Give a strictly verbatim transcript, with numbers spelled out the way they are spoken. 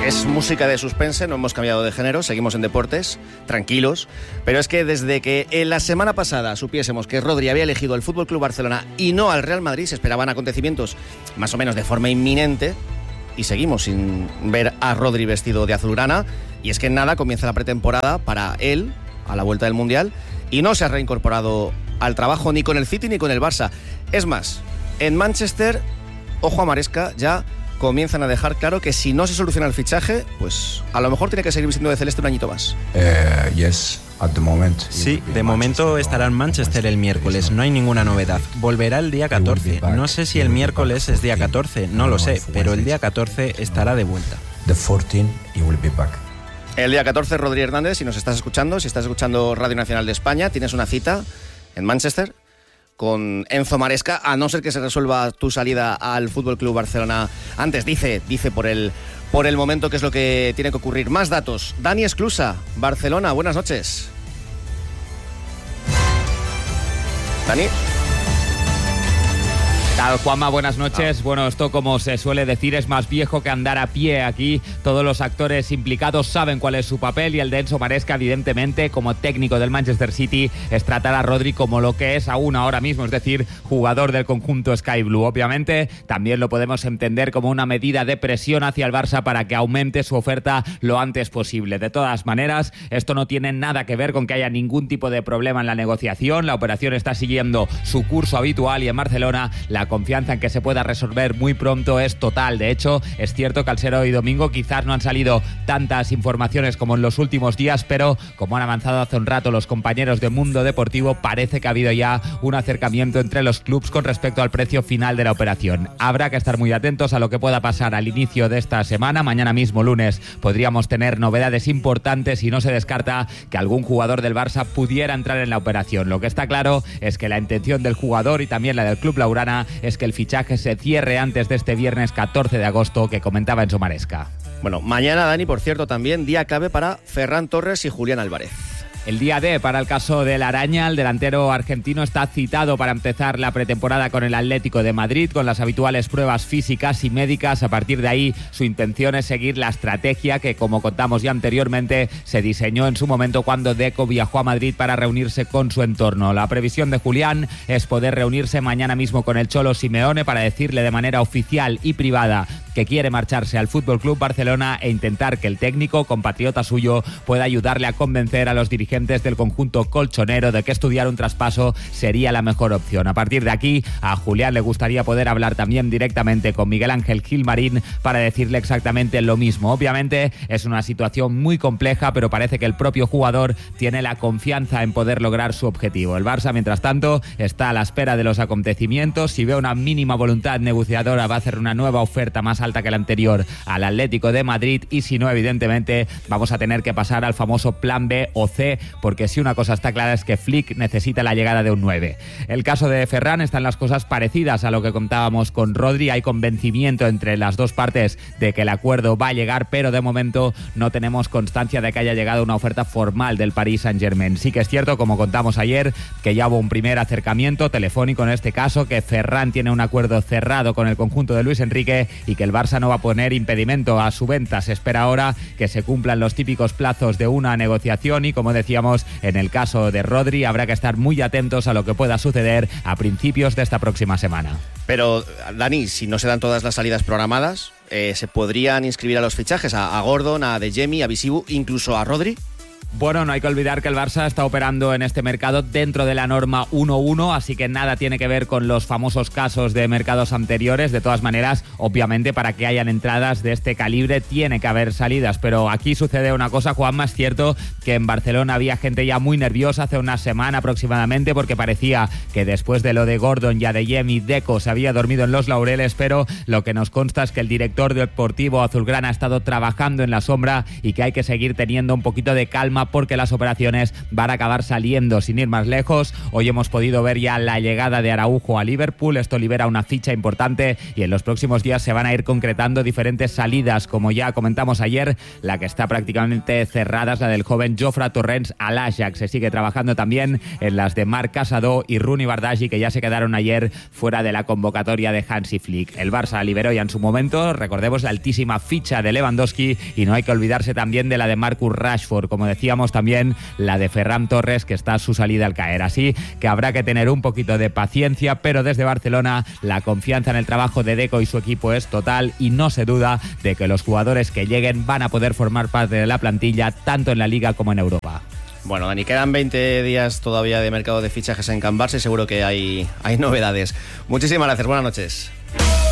Es música de suspense, no hemos cambiado de género, seguimos en deportes, tranquilos, pero es que desde que en la semana pasada supiésemos que Rodri había elegido al F C Barcelona y no al Real Madrid, se esperaban acontecimientos más o menos de forma inminente y seguimos sin ver a Rodri vestido de azulgrana, y es que en nada comienza la pretemporada para él a la vuelta del Mundial y no se ha reincorporado al trabajo ni con el City ni con el Barça. Es más, en Manchester, ojo a Maresca, ya comienzan a dejar claro que si no se soluciona el fichaje, pues a lo mejor tiene que seguir vistiendo de celeste un añito más. Uh, yes. At the moment, sí, de momento estará en Manchester el miércoles, no hay ninguna novedad. Volverá el día catorce. No sé si el miércoles es día catorce, no lo sé, pero el día catorce estará de vuelta. The fourteenth, he will be back. El día catorce, Rodri Hernández, si nos estás escuchando, si estás escuchando Radio Nacional de España, tienes una cita en Manchester con Enzo Maresca, a no ser que se resuelva tu salida al F C Barcelona antes. Dice, dice por el, por el momento qué es lo que tiene que ocurrir. Más datos. Dani Esclusa, Barcelona, buenas noches. Dani. ¿Qué tal, Juanma? Buenas noches. Ah. Bueno, esto, como se suele decir, es más viejo que andar a pie aquí. Todos los actores implicados saben cuál es su papel, y el de Enzo Maresca, evidentemente, como técnico del Manchester City, es tratar a Rodri como lo que es aún ahora mismo, es decir, jugador del conjunto Sky Blue. Obviamente, también lo podemos entender como una medida de presión hacia el Barça para que aumente su oferta lo antes posible. De todas maneras, esto no tiene nada que ver con que haya ningún tipo de problema en la negociación. La operación está siguiendo su curso habitual y en Barcelona la La confianza en que se pueda resolver muy pronto es total. De hecho, es cierto que al ser hoy domingo quizás no han salido tantas informaciones como en los últimos días, pero como han avanzado hace un rato los compañeros de Mundo Deportivo, parece que ha habido ya un acercamiento entre los clubs con respecto al precio final de la operación. Habrá que estar muy atentos a lo que pueda pasar al inicio de esta semana. Mañana mismo, lunes, podríamos tener novedades importantes y no se descarta que algún jugador del Barça pudiera entrar en la operación. Lo que está claro es que la intención del jugador y también la del club laurana es que el fichaje se cierre antes de este viernes catorce de agosto que comentaba Enzo Maresca. Bueno, mañana, Dani, por cierto, también día clave para Ferran Torres y Julián Álvarez. El día D para el caso del Araña. El delantero argentino está citado para empezar la pretemporada con el Atlético de Madrid, con las habituales pruebas físicas y médicas. A partir de ahí, su intención es seguir la estrategia que, como contamos ya anteriormente, se diseñó en su momento cuando Deco viajó a Madrid para reunirse con su entorno. La previsión de Julián es poder reunirse mañana mismo con el Cholo Simeone para decirle de manera oficial y privada que quiere marcharse al F C Barcelona e intentar que el técnico, compatriota suyo, pueda ayudarle a convencer a los dirigentes del conjunto colchonero de que estudiar un traspaso sería la mejor opción. A partir de aquí, a Julián le gustaría poder hablar también directamente con Miguel Ángel Gilmarín para decirle exactamente lo mismo. Obviamente es una situación muy compleja, pero parece que el propio jugador tiene la confianza en poder lograr su objetivo. El Barça, mientras tanto, está a la espera de los acontecimientos. Si ve una mínima voluntad negociadora, va a hacer una nueva oferta más alta que la anterior al Atlético de Madrid, y si no, evidentemente, vamos a tener que pasar al famoso plan B o C, porque si una cosa está clara es que Flick necesita la llegada de un nueve. El caso de Ferran están las cosas parecidas a lo que contábamos con Rodri. Hay convencimiento entre las dos partes de que el acuerdo va a llegar, pero de momento no tenemos constancia de que haya llegado una oferta formal del Paris Saint-Germain. Sí que es cierto, como contamos ayer, que ya hubo un primer acercamiento telefónico en este caso, que Ferran tiene un acuerdo cerrado con el conjunto de Luis Enrique y que el Barça no va a poner impedimento a su venta. Se espera ahora que se cumplan los típicos plazos de una negociación y, como decía, en el caso de Rodri, habrá que estar muy atentos a lo que pueda suceder a principios de esta próxima semana. Pero, Dani, si no se dan todas las salidas programadas, eh, ¿se podrían inscribir a los fichajes? A, a Gordon, a De Jemi, a Visibu, incluso a Rodri. Bueno, no hay que olvidar que el Barça está operando en este mercado dentro de la norma uno uno, así que nada tiene que ver con los famosos casos de mercados anteriores. De todas maneras, obviamente, para que hayan entradas de este calibre tiene que haber salidas, pero aquí sucede una cosa, Juanma. Es cierto que en Barcelona había gente ya muy nerviosa hace una semana aproximadamente, porque parecía que después de lo de Gordon y Adeyemi, Deco se había dormido en los laureles, pero lo que nos consta es que el director deportivo azulgrana ha estado trabajando en la sombra y que hay que seguir teniendo un poquito de calma calma porque las operaciones van a acabar saliendo. Sin ir más lejos, hoy hemos podido ver ya la llegada de Araujo a Liverpool. Esto libera una ficha importante y en los próximos días se van a ir concretando diferentes salidas, como ya comentamos ayer. La que está prácticamente cerrada es la del joven Jofre Torrens al Ajax. Se sigue trabajando también en las de Marc Casado y Rooney Bardghji, que ya se quedaron ayer fuera de la convocatoria de Hansi Flick. El Barça liberó ya en su momento, recordemos, la altísima ficha de Lewandowski, y no hay que olvidarse también de la de Marcus Rashford, como decíamos también la de Ferran Torres, que está a su salida al caer. Así que habrá que tener un poquito de paciencia, pero desde Barcelona la confianza en el trabajo de Deco y su equipo es total y no se duda de que los jugadores que lleguen van a poder formar parte de la plantilla tanto en la Liga como en Europa. Bueno, Dani, quedan veinte días todavía de mercado de fichajes en Can Barça y seguro que hay, hay novedades. Muchísimas gracias, buenas noches.